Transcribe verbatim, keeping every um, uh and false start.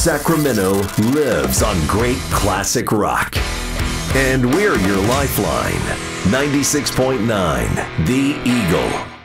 Sacramento lives on great classic rock. And we're your lifeline. ninety-six point nine, The Eagle.